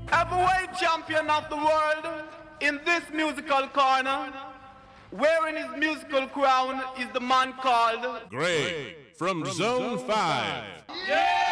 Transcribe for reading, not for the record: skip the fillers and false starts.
Heavyweight champion of the world in this musical corner, wearing his musical crown, is the man called Greg from Zone 5. Yeah!